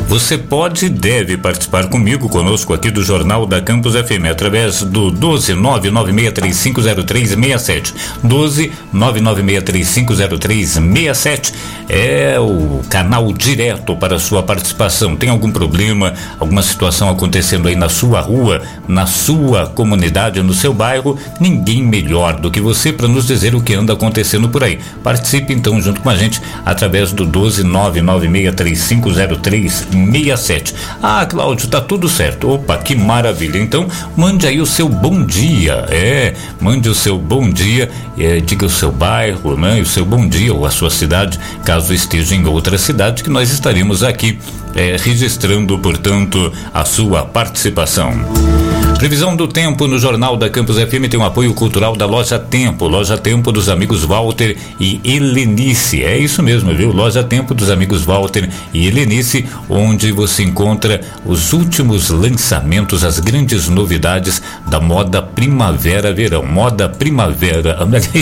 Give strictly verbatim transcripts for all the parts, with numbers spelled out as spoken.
Você pode e deve participar comigo, conosco aqui do Jornal da Campus F M, através do doze nove nove seis três cinco zero três seis sete. doze nove nove seis três cinco zero três seis sete é o canal direto para a sua participação. Tem algum problema, alguma situação acontecendo aí na sua rua, na sua comunidade, no seu bairro? Ninguém melhor do que você para nos dizer o que anda acontecendo por aí. Participe então junto com a gente através do doze nove nove seis três cinco zero três seis sete. Ah, Cláudio, tá tudo certo. Opa, que maravilha. Então, mande aí o seu bom dia. É, mande o seu bom dia, é, diga o seu bairro, né? O seu bom dia ou a sua cidade, caso esteja em outra cidade, que nós estaremos aqui é, registrando, portanto, a sua participação. Previsão do tempo no Jornal da Campus F M tem um apoio cultural da Loja Tempo, Loja Tempo dos amigos Walter e Helenice. É isso mesmo, viu? Loja Tempo dos amigos Walter e Helenice, onde você encontra os últimos lançamentos, as grandes novidades da moda primavera-verão. Moda primavera,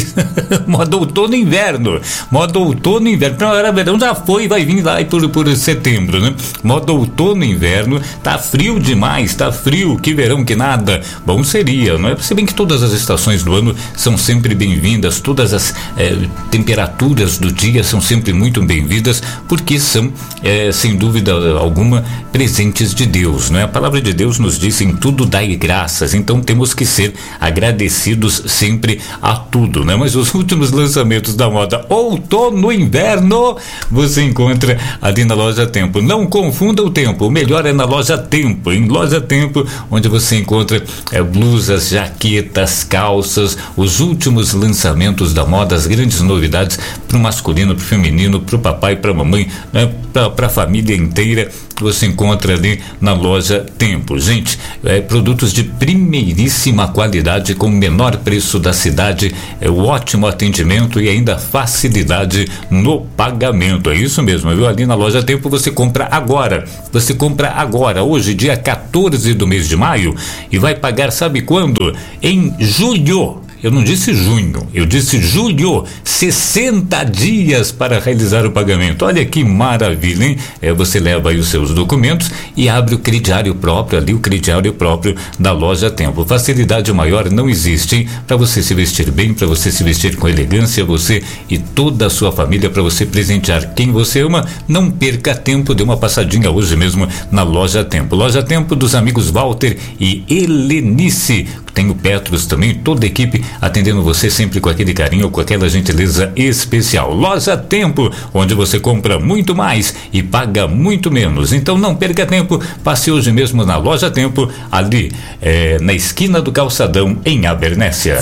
moda outono e inverno. Moda outono e inverno. Primavera-verão já foi, vai vir lá por, por setembro, né? Moda outono e inverno. Tá frio demais, tá frio, que verão que nada. Nada bom seria, não é? Se bem que todas as estações do ano são sempre bem-vindas, todas as eh, temperaturas do dia são sempre muito bem-vindas, porque são, eh, sem dúvida alguma, presentes de Deus, não é? A palavra de Deus nos diz: em tudo dai graças, então temos que ser agradecidos sempre a tudo, né? Mas os últimos lançamentos da moda outono e inverno você encontra ali na Loja Tempo. Não confunda o tempo, o melhor é na Loja Tempo, em Loja Tempo, onde você encontra Encontra é, blusas, jaquetas, calças, os últimos lançamentos da moda, as grandes novidades para o masculino, para o feminino, para o papai, para a mamãe, né, para a família inteira. Você encontra ali na Loja Tempo. Gente, é, produtos de primeiríssima qualidade com o menor preço da cidade, é, o ótimo atendimento e ainda facilidade no pagamento. É isso mesmo, viu? Ali na Loja Tempo você compra agora. Você compra agora, hoje, dia quatorze do mês de maio, e vai pagar, sabe quando? Em julho. Eu não disse junho, eu disse julho, sessenta dias para realizar o pagamento. Olha que maravilha, hein? É, você leva aí os seus documentos e abre o crediário próprio ali, o crediário próprio da Loja Tempo. Facilidade maior não existe, hein? Para você se vestir bem, para você se vestir com elegância, você e toda a sua família, para você presentear quem você ama. Não perca tempo, dê uma passadinha hoje mesmo na Loja Tempo. Loja Tempo dos amigos Walter e Helenice. Tem o Petros também, toda a equipe atendendo você sempre com aquele carinho, com aquela gentileza especial. Loja Tempo, onde você compra muito mais e paga muito menos. Então não perca tempo, passe hoje mesmo na Loja Tempo, ali é, na esquina do Calçadão, em Abernéssia.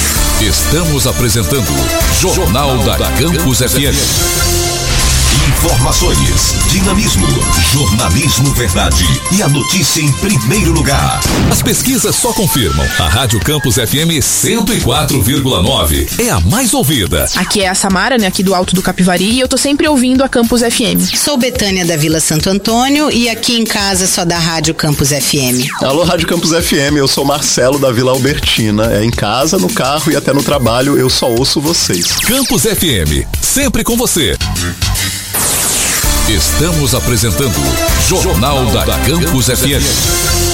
Estamos apresentando Jornal da Campus F M. Informações, dinamismo, jornalismo verdade e a notícia em primeiro lugar. As pesquisas só confirmam. A Rádio Campus F M cento e quatro vírgula nove é a mais ouvida. Aqui é a Samara, né, aqui do Alto do Capivari, e eu tô sempre ouvindo a Campus F M. Sou Betânia da Vila Santo Antônio e aqui em casa só da Rádio Campus F M. Alô, Rádio Campus F M, eu sou Marcelo da Vila Albertina. É em casa, no carro e até no trabalho, eu só ouço vocês. Campus F M, sempre com você. Estamos apresentando Jornal da Campus F M.